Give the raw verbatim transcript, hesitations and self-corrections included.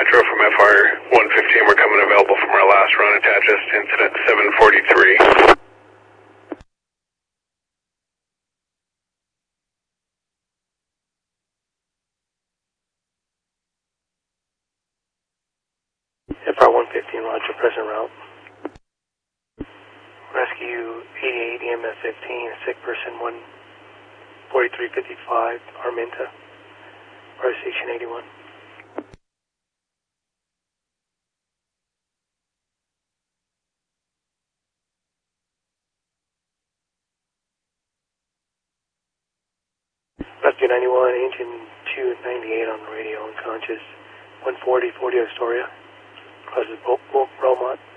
Metro from F R one fifteen. We're coming available from our last run. Attach us to incident seven forty-three. F R one fifteen, roger, present route. Rescue eighty-eight, E M S fifteen, sick person one forty-three fifty-five, Arminta, fire station eighty-one. Rescue ninety-one, engine two ninety-eight on the radio, unconscious, one forty, forty Astoria, crosses Beaumont.